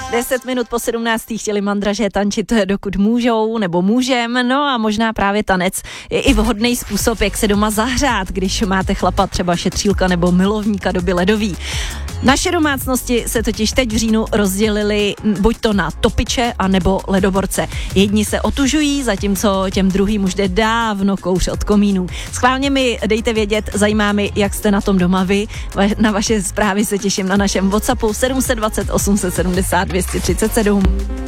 10 minut po 17. chtěli mandraže tančit, dokud můžou nebo můžem, no a možná právě tanec je i vhodný způsob, jak se doma zahřát, když máte chlapa, třeba šetřílka nebo milovníka doby ledový. Naše domácnosti se totiž teď v říjnu rozdělily buď to na topiče, anebo ledoborce. Jedni se otužují, zatímco těm druhým už jde dávno kouř od komínů. Schválně mi dejte vědět, zajímá mi, jak jste na tom doma vy. Na vaše zprávy se těším na našem WhatsAppu 720 870 237.